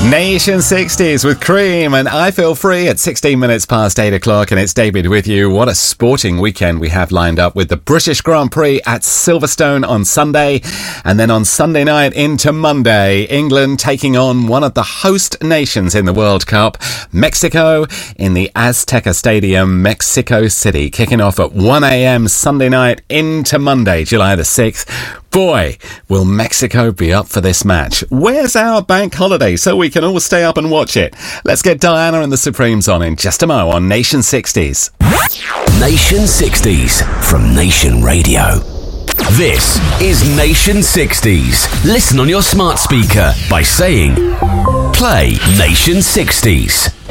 Nation 60s with Cream and I Feel Free at 16 minutes past 8 o'clock, and it's David with you. What a sporting weekend we have lined up with the British Grand Prix at Silverstone on Sunday, and then on Sunday night into Monday, England taking on one of the host nations in the World Cup, Mexico, in the Azteca Stadium, Mexico City, kicking off at 1 a.m. Sunday night into Monday, July the 6th. Boy, will Mexico be up for this match. Where's our bank holiday so we can all stay up and watch it? Let's get Diana and the Supremes on in just a mo on Nation 60s. Nation 60s from Nation Radio. This is Nation 60s. Listen on your smart speaker by saying, play Nation 60s.